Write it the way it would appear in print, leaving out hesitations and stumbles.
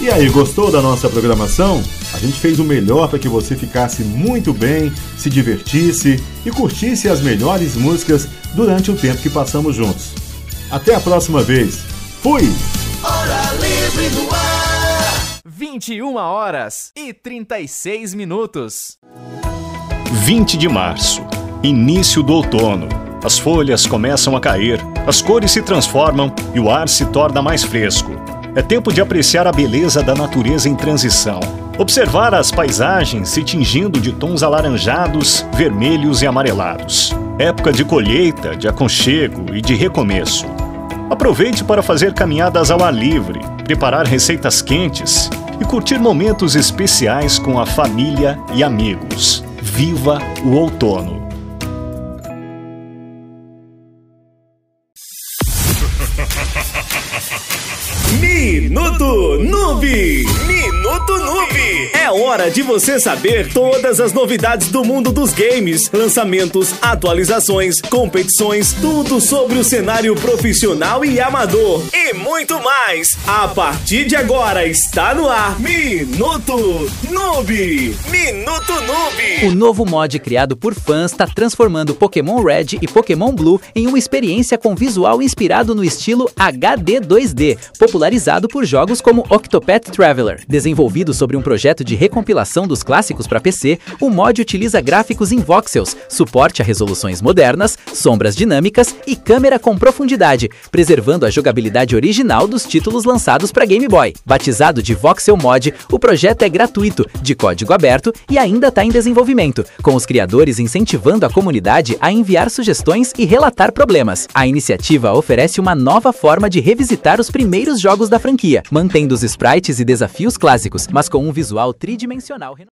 E aí, gostou da nossa programação? A gente fez o melhor para que você ficasse muito bem, se divertisse e curtisse as melhores músicas durante o tempo que passamos juntos. Até a próxima vez. Fui! Hora Livre no ar. 21h36. 20 de março, início do outono. As folhas começam a cair, as cores se transformam e o ar se torna mais fresco. É tempo de apreciar a beleza da natureza em transição. Observar as paisagens se tingindo de tons alaranjados, vermelhos e amarelados. Época de colheita, de aconchego e de recomeço. Aproveite para fazer caminhadas ao ar livre, preparar receitas quentes e curtir momentos especiais com a família e amigos. Viva o outono! Minuto Noob! Minuto Noob! É hora de você saber todas as novidades do mundo dos games, lançamentos, atualizações, competições, tudo sobre o cenário profissional e amador e muito mais. A partir de agora está no ar Minuto Noob! Minuto Noob! O novo mod criado por fãs está transformando Pokémon Red e Pokémon Blue em uma experiência com visual inspirado no estilo HD 2D, popularizado por jogos como Octopath Traveler. Desenvolvido sobre um projeto de recompilação dos clássicos para PC, o mod utiliza gráficos em voxels, suporte a resoluções modernas, sombras dinâmicas e câmera com profundidade, preservando a jogabilidade original dos títulos lançados para Game Boy. Batizado de Voxel Mod, o projeto é gratuito, de código aberto e ainda está em desenvolvimento, com os criadores incentivando a comunidade a enviar sugestões e relatar problemas. A iniciativa oferece uma nova forma de revisitar os primeiros jogos da franquia, mantendo os sprites e desafios clássicos, mas com um visual tridimensional.